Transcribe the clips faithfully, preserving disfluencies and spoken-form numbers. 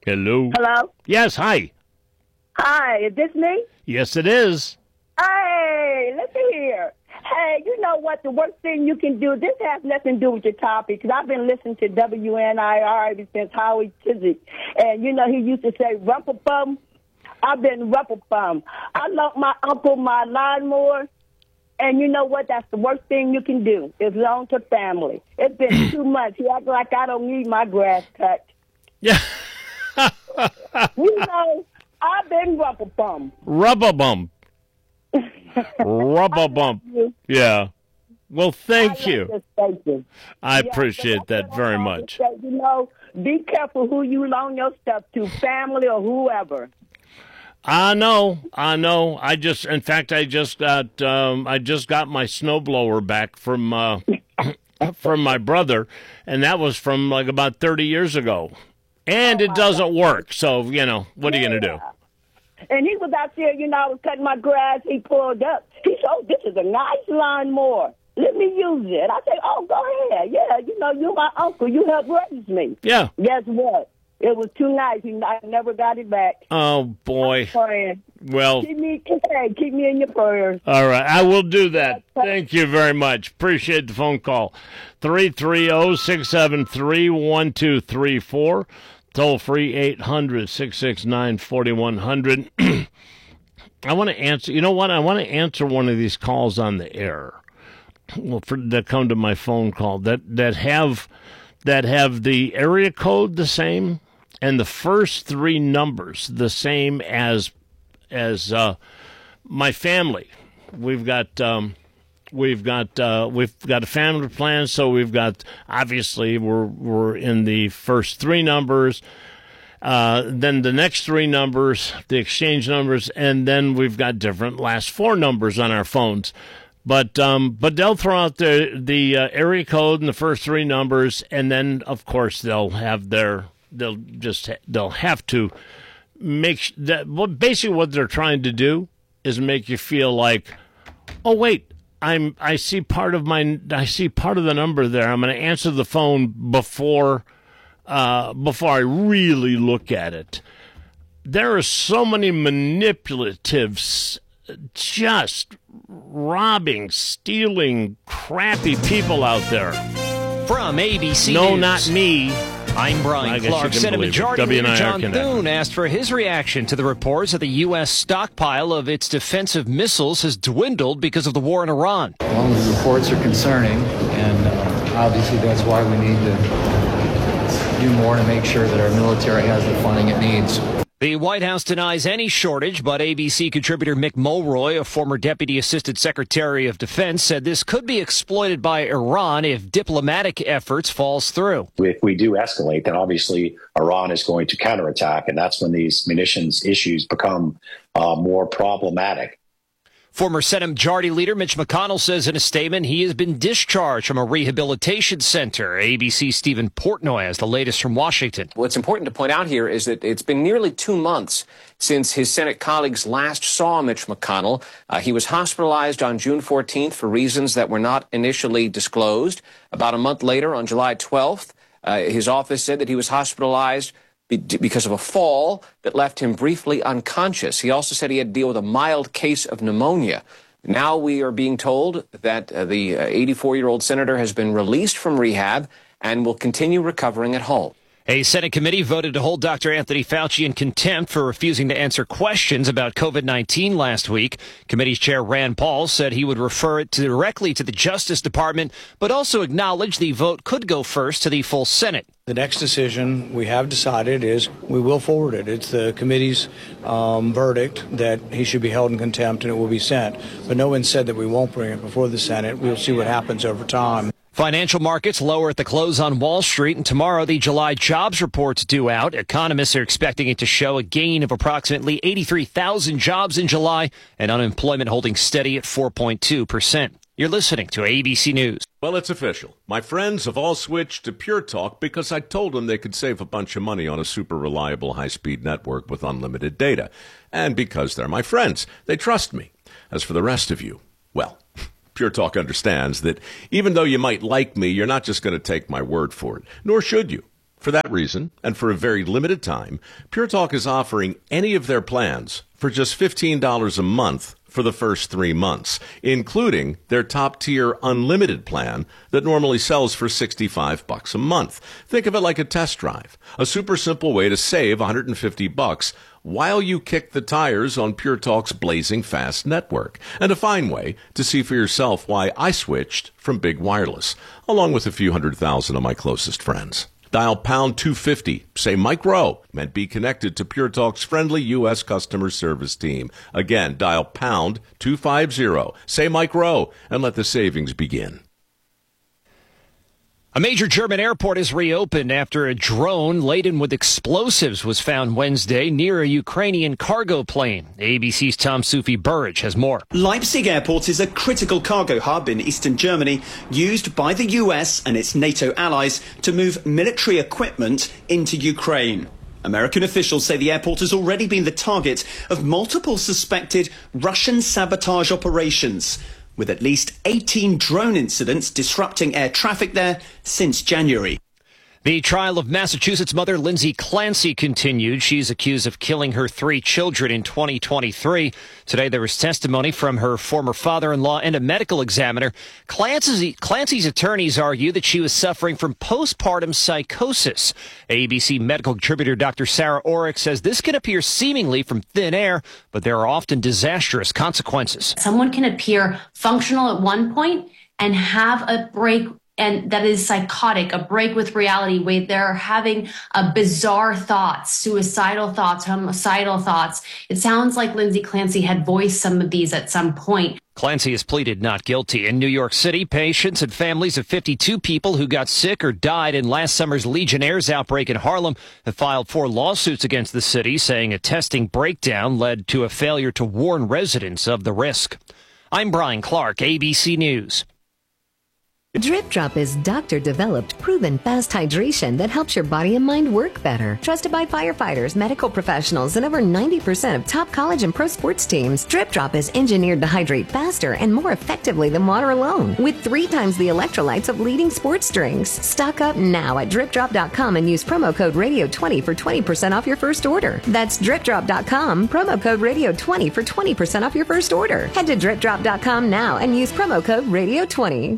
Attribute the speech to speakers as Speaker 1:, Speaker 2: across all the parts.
Speaker 1: Hello.
Speaker 2: Hello?
Speaker 1: Yes, hi.
Speaker 2: Hi, is this me?
Speaker 1: Yes, it is.
Speaker 2: Hey, listen here. Hey, you know what? The worst thing you can do, this has nothing to do with your topic, because I've been listening to W N I R ever since Howie Chiswick. And, you know, he used to say, rumple bum. I've been rumple bum. I loaned my uncle my lawnmower. And you know what? That's the worst thing you can do, is loan to family. It's been two months. He acts like I don't need my grass cut.
Speaker 1: Yeah.
Speaker 2: You know, I've been rubber bum.
Speaker 1: Rubber bump. Rubber bump. Yeah. Well, thank
Speaker 2: I
Speaker 1: you.
Speaker 2: like this station.
Speaker 1: I
Speaker 2: Yeah,
Speaker 1: appreciate
Speaker 2: so
Speaker 1: that
Speaker 2: that's
Speaker 1: very
Speaker 2: what I
Speaker 1: much.
Speaker 2: say. You know, be careful who you loan your stuff to, family or whoever.
Speaker 1: I know, I know. I just, in fact, I just got, um, I just got my snowblower back from, uh, from my brother, and that was from like about thirty years ago, and
Speaker 2: Oh,
Speaker 1: it
Speaker 2: my
Speaker 1: doesn't
Speaker 2: God.
Speaker 1: work. So you know, what are you gonna do?
Speaker 2: And he was out there, you know, I was cutting my grass. He pulled up. He said, oh, this is a nice lawnmower. Let me use it. I said, oh, go ahead. Yeah, you know, you're my uncle. You helped raise me.
Speaker 1: Yeah.
Speaker 2: Guess what? It was too nice. He, I never got it back.
Speaker 1: Oh boy.
Speaker 2: Praying.
Speaker 1: Well,
Speaker 2: Keep me, hey, keep me in your prayers.
Speaker 1: all right, I will do that. Thank you very much. Appreciate the phone call. three three zero, six seven three, one two three four. Toll free eight hundred, six six nine, four one zero zero. I want to answer, you know what? I want to answer one of these calls on the air. Well, for, that come to my phone call that, that have that have the area code the same and the first three numbers the same as as uh, my family. We've got um, we've got uh, we've got a family plan, so we've got obviously we're we're in the first three numbers. Uh, then the next three numbers, the exchange numbers, and then we've got different last four numbers on our phones. But um, but they'll throw out the the uh, area code and the first three numbers, and then of course they'll have their they'll just they'll have to make that. Well, basically what they're trying to do is make you feel like, oh wait, I'm I see part of my I see part of the number there. I'm going to answer the phone before uh, before I really look at it. There are so many manipulatives, just robbing, stealing, crappy people out there.
Speaker 3: From A B C
Speaker 1: No,
Speaker 3: News.
Speaker 1: not me.
Speaker 3: I'm
Speaker 1: I
Speaker 3: Brian
Speaker 1: guess you
Speaker 3: Clark.
Speaker 1: can
Speaker 3: Senate
Speaker 1: believe it.
Speaker 3: Majority
Speaker 1: W and I
Speaker 3: Leader
Speaker 1: are
Speaker 3: John
Speaker 1: connected.
Speaker 3: Thune asked for his reaction to the reports that the U S stockpile of its defensive missiles has dwindled because of the war in Iran.
Speaker 4: Well, the reports are concerning, and uh, obviously that's why we need to do more to make sure that our military has the funding it needs.
Speaker 3: The White House denies any shortage, but A B C contributor Mick Mulroy, a former Deputy Assistant Secretary of Defense, said this could be exploited by Iran if diplomatic efforts falls through.
Speaker 5: If we do escalate, then obviously Iran is going to counterattack, and that's when these munitions issues become uh, more problematic.
Speaker 3: Former Senate Majority Leader Mitch McConnell says in a statement he has been discharged from a rehabilitation center. A B C's Stephen Portnoy has the latest from Washington.
Speaker 6: What's important to point out here is that it's been nearly two months since his Senate colleagues last saw Mitch McConnell. Uh, he was hospitalized on June fourteenth for reasons that were not initially disclosed. About a month later, on July twelfth, uh, his office said that he was hospitalized because of a fall that left him briefly unconscious. He also said he had to deal with a mild case of pneumonia. Now we are being told that uh, the eighty-four-year-old senator has been released from rehab and will continue recovering at home.
Speaker 3: A Senate committee voted to hold Doctor Anthony Fauci in contempt for refusing to answer questions about COVID nineteen last week. Committee's chair Rand Paul said he would refer it directly to the Justice Department, but also acknowledged the vote could go first to the full Senate.
Speaker 7: The next decision we have decided is we will forward it. It's the committee's um, verdict that he should be held in contempt and it will be sent. But no one said that we won't bring it before the Senate. We'll see what happens over time.
Speaker 3: Financial markets lower at the close on Wall Street, and tomorrow the July jobs report's due out. Economists are expecting it to show a gain of approximately eighty-three thousand jobs in July, and unemployment holding steady at four point two percent. You're listening to A B C News.
Speaker 8: Well, it's official. My friends have all switched to Pure Talk because I told them they could save a bunch of money on a super reliable high-speed network with unlimited data. And because they're my friends, they trust me. As for the rest of you, well, Pure Talk understands that even though you might like me, you're not just going to take my word for it, nor should you. For that reason, and for a very limited time, Pure Talk is offering any of their plans for just fifteen dollars a month for the first three months, including their top-tier unlimited plan that normally sells for sixty-five bucks a month. Think of it like a test drive, a super simple way to save one hundred fifty bucks while you kick the tires on Pure Talk's blazing fast network, and a fine way to see for yourself why I switched from Big Wireless, along with a few hundred thousand of my closest friends. Dial pound two fifty, say Mike Rowe, and be connected to Pure Talk's friendly U S customer service team. Again, dial pound two fifty, say Mike Rowe, and let the savings begin.
Speaker 3: A major German airport is reopened after a drone laden with explosives was found Wednesday near a Ukrainian cargo plane. A B C's Tom Sufi Burridge has more.
Speaker 9: Leipzig Airport is a critical cargo hub in eastern Germany used by the U S and its NATO allies to move military equipment into Ukraine. American officials say the airport has already been the target of multiple suspected Russian sabotage operations, with at least eighteen drone incidents disrupting air traffic there since January.
Speaker 3: The trial of Massachusetts mother Lindsay Clancy continued. She's accused of killing her three children in twenty twenty-three. Today there was testimony from her former father-in-law and a medical examiner. Clancy's, Clancy's attorneys argue that she was suffering from postpartum psychosis. A B C medical contributor Doctor Sarah Orrick says this can appear seemingly from thin air, but there are often disastrous consequences.
Speaker 10: Someone can appear functional at one point and have a break, and that is psychotic, a break with reality, where they're having a bizarre thoughts, suicidal thoughts, homicidal thoughts. It sounds like Lindsay Clancy had voiced some of these at some point.
Speaker 3: Clancy has pleaded not guilty. In New York City, patients and families of fifty-two people who got sick or died in last summer's Legionnaire's outbreak in Harlem have filed four lawsuits against the city, saying a testing breakdown led to a failure to warn residents of the risk. I'm Brian Clark, A B C News.
Speaker 11: Drip Drop is doctor-developed, proven fast hydration that helps your body and mind work better. Trusted by firefighters, medical professionals, and over ninety percent of top college and pro sports teams, Drip Drop is engineered to hydrate faster and more effectively than water alone, with three times the electrolytes of leading sports drinks. Stock up now at drip drop dot com and use promo code radio twenty for twenty percent off your first order. That's drip drop dot com, promo code radio twenty for twenty percent off your first order. Head to drip drop dot com now and use promo code radio twenty.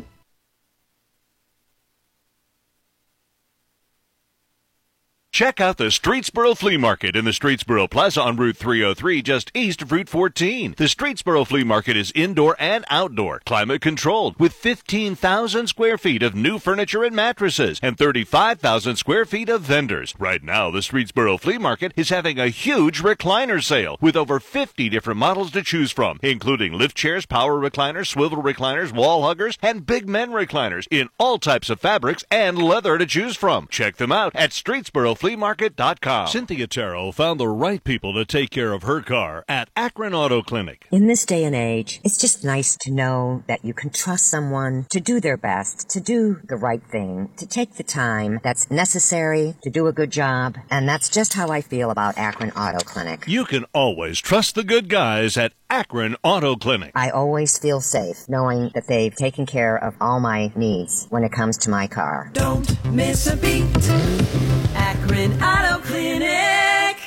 Speaker 12: Check out the Streetsboro Flea Market in the Streetsboro Plaza on Route three oh three, just east of Route fourteen. The Streetsboro Flea Market is indoor and outdoor, climate controlled, with fifteen thousand square feet of new furniture and mattresses and thirty-five thousand square feet of vendors. Right now, the Streetsboro Flea Market is having a huge recliner sale with over fifty different models to choose from, including lift chairs, power recliners, swivel recliners, wall huggers, and big men recliners in all types of fabrics and leather to choose from. Check them out at Streetsboro Flea Market dot com. Cynthia Terrell found the right people to take care of her car at Akron Auto Clinic.
Speaker 13: In this day and age, it's just nice to know that you can trust someone to do their best, to do the right thing, to take the time that's necessary to do a good job. And that's just how I feel about Akron Auto Clinic.
Speaker 12: You can always trust the good guys at Akron Auto Clinic.
Speaker 13: I always feel safe knowing that they've taken care of all my needs when it comes to my car.
Speaker 14: Don't miss a beat. Akron Auto Clinic.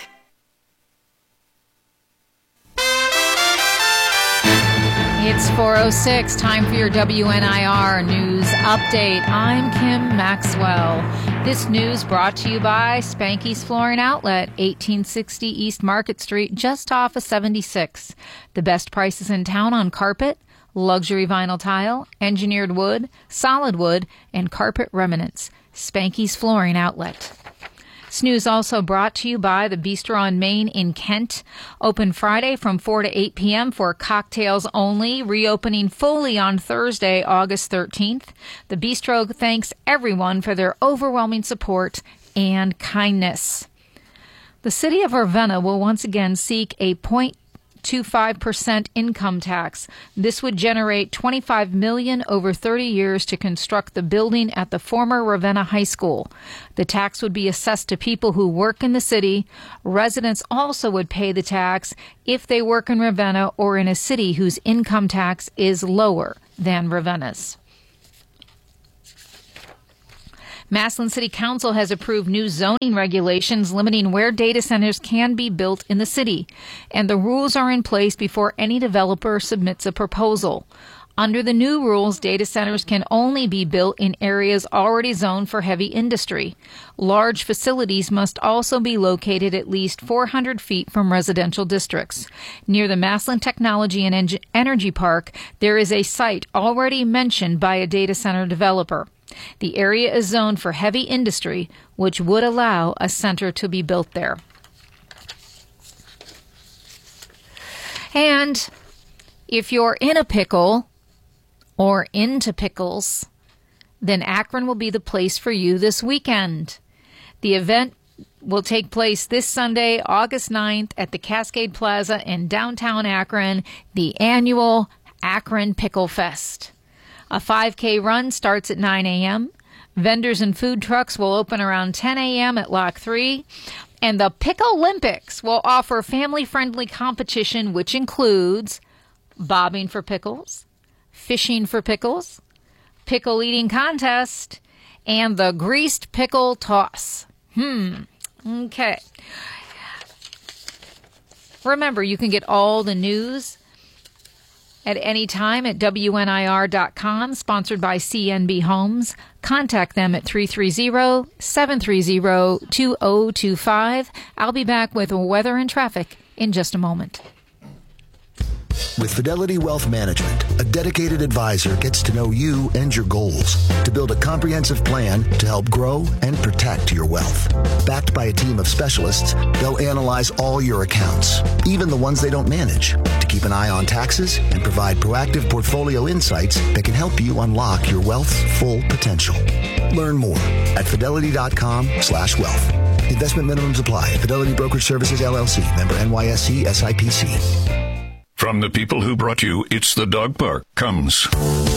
Speaker 15: It's four oh six, time for your W N I R News Update. I'm Kim Maxwell. This news brought to you by Spanky's Flooring Outlet, eighteen sixty East Market Street, just off of seventy-six. The best prices in town on carpet, luxury vinyl tile, engineered wood, solid wood, and carpet remnants. Spanky's Flooring Outlet. This news also brought to you by the Bistro on Main in Kent. Open Friday from four to eight p.m. for cocktails only. Reopening fully on Thursday, August thirteenth. The Bistro thanks everyone for their overwhelming support and kindness. The city of Ravenna will once again seek a zero point two five percent income tax. This would generate twenty-five million dollars over thirty years to construct the building at the former Ravenna High School. The tax would be assessed to people who work in the city. Residents also would pay the tax if they work in Ravenna or in a city whose income tax is lower than Ravenna's. Massillon City Council has approved new zoning regulations limiting where data centers can be built in the city, and the rules are in place before any developer submits a proposal. Under the new rules, data centers can only be built in areas already zoned for heavy industry. Large facilities must also be located at least four hundred feet from residential districts. Near the Massillon Technology and En- Energy Park, there is a site already mentioned by a data center developer. The area is zoned for heavy industry, which would allow a center to be built there. And if you're in a pickle, or into pickles, then Akron will be the place for you this weekend. The event will take place this Sunday, August ninth, at the Cascade Plaza in downtown Akron, the annual Akron Pickle Fest. A five K run starts at nine a.m. Vendors and food trucks will open around ten a.m. at Lock three. And the Pickle Olympics will offer family-friendly competition, which includes bobbing for pickles, fishing for pickles, pickle eating contest, and the greased pickle toss. Hmm. Okay. Remember, you can get all the news at any time at W N I R dot com, sponsored by C N B Homes. Contact them at three three zero, seven three zero, two zero two five. I'll be back with weather and traffic in just a moment.
Speaker 16: With Fidelity Wealth Management, a dedicated advisor gets to know you and your goals to build a comprehensive plan to help grow and protect your wealth. Backed by a team of specialists, they'll analyze all your accounts, even the ones they don't manage, to keep an eye on taxes and provide proactive portfolio insights that can help you unlock your wealth's full potential. Learn more at fidelity.com slash wealth. Investment minimums apply. Fidelity Brokerage Services, L L C. Member N Y S E, S I P C.
Speaker 17: From the people who brought you It's the Dog Park comes